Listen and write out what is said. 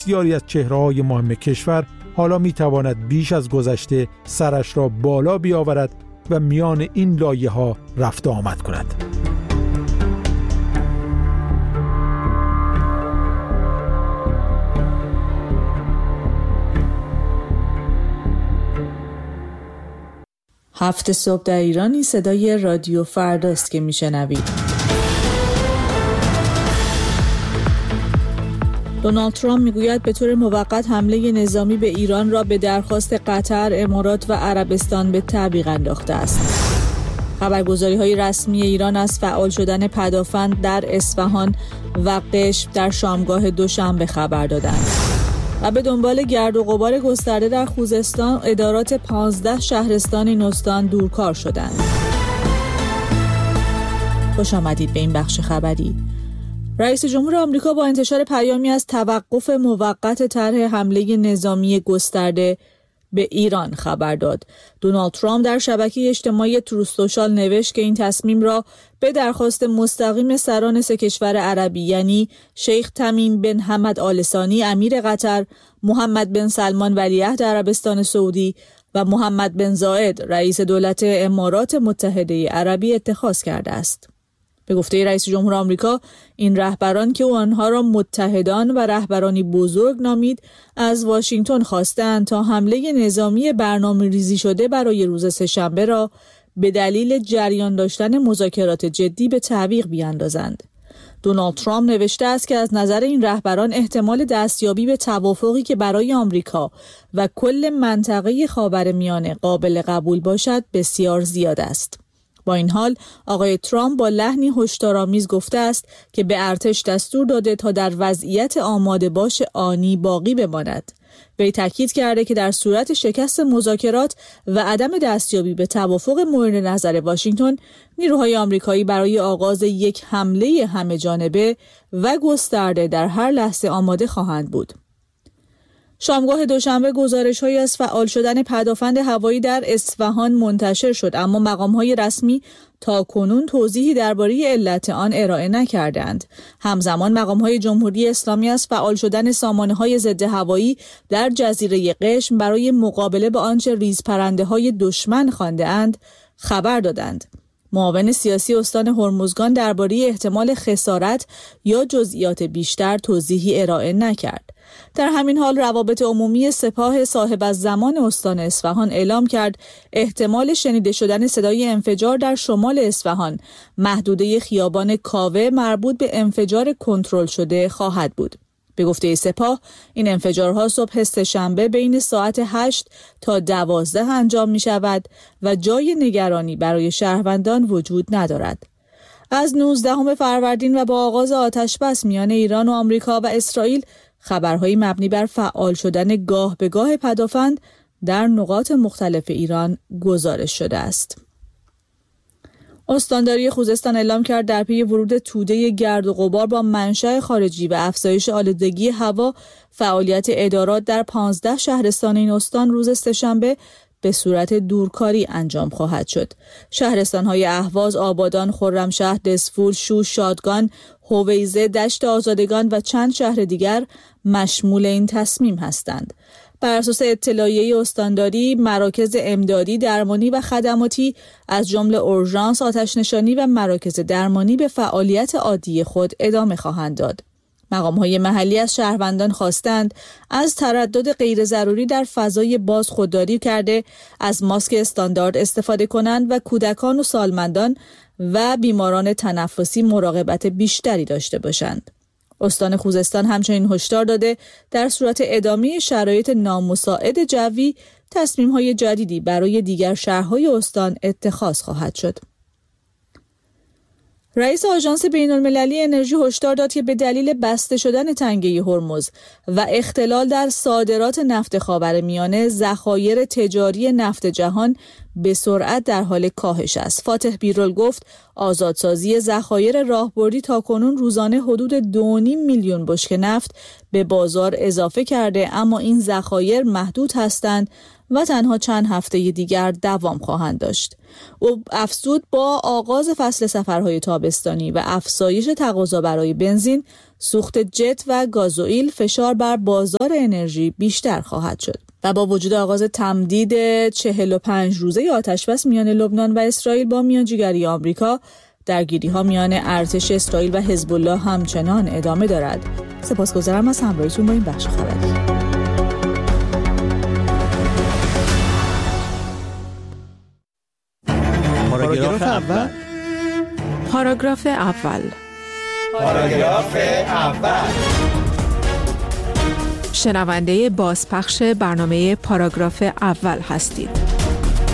بسیاری از چهره‌های مهم کشور حالا می‌تواند بیش از گذشته سرش را بالا بیاورد و میان این لایه‌ها رفت و آمد کند. هفت صبح در ایرانی صدای رادیو فرداست که میشنوید. دونالد ترامپ میگوید به طور موقت حمله نظامی به ایران را به درخواست قطر، امارات و عربستان به تعویق انداخته است. خبرگزاری‌های رسمی ایران از فعال شدن پدافند در اصفهان و قشم در شامگاه دوشنبه خبر دادند. و به دنبال گرد و غبار گسترده در خوزستان، ادارات 15 شهرستان این استان دورکار شدند. خوش آمدید به این بخش خبری. رئیس جمهور آمریکا با انتشار پیامی از توقف موقت طرح حمله نظامی گسترده به ایران خبر داد. دونالد ترامپ در شبکه اجتماعی تروث سوشال نوشت که این تصمیم را به درخواست مستقیم سران سه کشور عربی یعنی شیخ تمیم بن حمد آل ثانی امیر قطر، محمد بن سلمان ولیعهد عربستان سعودی و محمد بن زاید رئیس دولت امارات متحده عربی اتخاذ کرده است. به گفته رئیس جمهور آمریکا، این رهبران که او آنها را متحدان و رهبرانی بزرگ نامید، از واشنگتن خواستند تا حمله نظامی برنامه‌ریزی شده برای روز سه‌شنبه را به دلیل جریان داشتن مذاکرات جدی به تعویق بیاندازند. دونالد ترامپ نوشته است که از نظر این رهبران احتمال دستیابی به توافقی که برای آمریکا و کل منطقه خاورمیانه قابل قبول باشد بسیار زیاد است. با این حال آقای ترامپ با لحنی هشدارآمیز گفته است که به ارتش دستور داده تا در وضعیت آماده باش آنی باقی بماند. وی تاکید کرده که در صورت شکست مذاکرات و عدم دستیابی به توافق مورد نظر واشنگتن، نیروهای آمریکایی برای آغاز یک حمله همه‌جانبه و گسترده در هر لحظه آماده خواهند بود. شامگاه دوشنبه گزارش‌هایی از فعال شدن پدافند هوایی در اصفهان منتشر شد، اما مقام‌های رسمی تا کنون توضیحی درباره علت آن ارائه نکردند. همزمان مقام‌های جمهوری اسلامی از فعال شدن سامانه‌های ضد هوایی در جزیره قشم برای مقابله با آنچه ریزپرنده‌های دشمن خوانده‌اند خبر دادند. معاون سیاسی استان هرمزگان درباره احتمال خسارت یا جزئیات بیشتر توضیحی ارائه نکرد. در همین حال روابط عمومی سپاه صاحب الزمان استان اصفهان اعلام کرد احتمال شنیده شدن صدای انفجار در شمال اصفهان محدوده خیابان کاوه مربوط به انفجار کنترل شده خواهد بود. به گفته سپاه این انفجارها صبح سه‌شنبه بین ساعت 8 تا 12 انجام می شود و جای نگرانی برای شهروندان وجود ندارد. از 19 فروردین و با آغاز آتش‌بس میان ایران و آمریکا و اسرائیل خبرهایی مبنی بر فعال شدن گاه به گاه پدافند در نقاط مختلف ایران گزارش شده است. استانداری خوزستان اعلام کرد در پی ورود توده گرد و غبار با منشأ خارجی و افزایش آلودگی هوا، فعالیت ادارات در 15 شهرستان این استان روز سه‌شنبه به صورت دورکاری انجام خواهد شد. شهرستان‌های اهواز، آبادان، خرمشهر، دسفول، شوش، شادگان، هویزه، دشت آزادگان و چند شهر دیگر مشمول این تصمیم هستند. بر اساس اطلاعیه استانداری، مراکز امدادی، درمانی و خدماتی از جمله اورژانس، آتش‌نشانی و مراکز درمانی به فعالیت عادی خود ادامه خواهند داد. مقام‌های محلی از شهروندان خواستند از تردد غیر ضروری در فضای باز خودداری کرده، از ماسک استاندارد استفاده کنند و کودکان و سالمندان و بیماران تنفسی مراقبت بیشتری داشته باشند. استان خوزستان همچنین هشدار داده در صورت ادامه شرایط نامساعد جوی تصمیم‌های جدیدی برای دیگر شهرهای استان اتخاذ خواهد شد. رئیس آژانس بین‌المللی انرژی هشدار داد که به دلیل بسته شدن تنگه هرمز و اختلال در صادرات نفت خاورمیانه، ذخایر تجاری نفت جهان به سرعت در حال کاهش است. فاتح بیرول گفت آزادسازی ذخایر راهبردی تاکنون روزانه حدود 2.5 میلیون بشکه نفت به بازار اضافه کرده، اما این ذخایر محدود هستند و تنها چند هفته دیگر دوام خواهند داشت. او افزود با آغاز فصل سفرهای تابستانی و افزایش تقاضا برای بنزین، سوخت جت و گازوئیل فشار بر بازار انرژی بیشتر خواهد شد. و با وجود آغاز تمدید 45 روزه آتش‌بس میان لبنان و اسرائیل با میانجیگری آمریکا، درگیری‌ها میان ارتش اسرائیل و حزب الله همچنان ادامه دارد. سپاسگزارم از همراهیتون با این بخش خبری. پاراگراف اول. پاراگراف اول. پاراگراف اول. شنونده بازپخش برنامه پاراگراف اول هستید.